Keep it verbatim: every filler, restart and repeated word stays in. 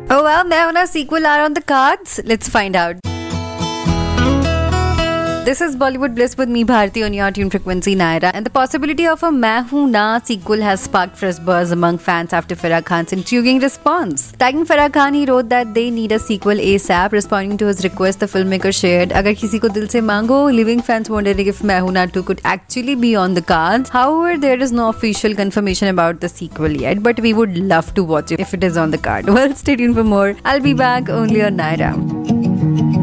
Oh well, मैं हूं ना sequel are on the cards. Let's find out. This is Bollywood Bliss with me, Bharti, on your tune frequency, Naira. And the possibility of a Main Hoon Na sequel has sparked fresh buzz among fans after Farah Khan's intriguing response. Tagging Farah Khan, he wrote that they need a sequel ASAP. Responding to his request, the filmmaker shared, "Agar kisi ko dil se mango, living fans wondering if Main Hoon Na two could actually be on the cards. However, there is no official confirmation about the sequel yet, but we would love to watch it if it is on the card." Well, stay tuned for more. I'll be back only on Naira.